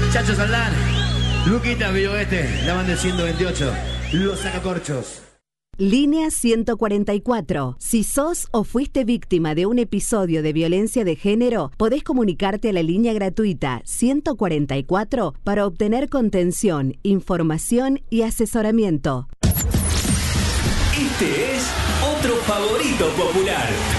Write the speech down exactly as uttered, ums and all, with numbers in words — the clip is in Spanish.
Chacho Saldán, Luquita, Vivo Este, la banda del ciento veintiocho, Los Sacacorchos. Línea ciento cuarenta y cuatro. Si sos o fuiste víctima de un episodio de violencia de género, podés comunicarte a la línea gratuita ciento cuarenta y cuatro para obtener contención, información y asesoramiento. Este es otro favorito popular.